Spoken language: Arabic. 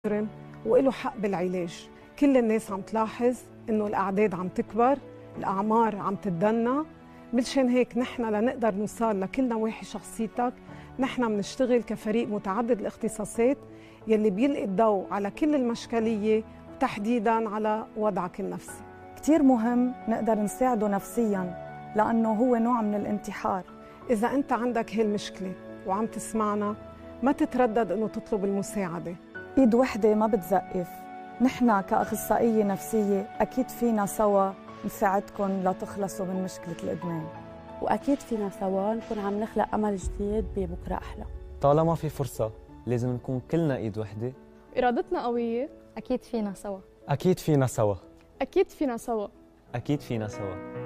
وله حق بالعلاج. كل الناس عم تلاحظ إنه الأعداد عم تكبر، الأعمار عم تتدنى. مشان هيك نحن لنقدر نوصل لكل نواحي شخصيتك، نحن بنشتغل كفريق متعدد الاختصاصات يلي بيلقي الضوء على كل المشكلية وتحديداً على وضعك النفسي. كتير مهم نقدر نساعده نفسياً لأنه هو نوع من الانتحار. إذا أنت عندك هالمشكلة وعم تسمعنا، ما تتردد إنه تطلب المساعدة. إيد وحدة ما بتزقف. نحن كأخصائية نفسية أكيد فينا سوا نساعدكم لتخلصوا من مشكلة الإدمان، وأكيد فينا سوا نكون عم نخلق أمل جديد ببكرة أحلى. طالما في فرصة لازم نكون كلنا إيد وحدة. إرادتنا قوية. أكيد فينا سوا. أكيد فينا سوا. أكيد فينا سوا. أكيد فينا سوا.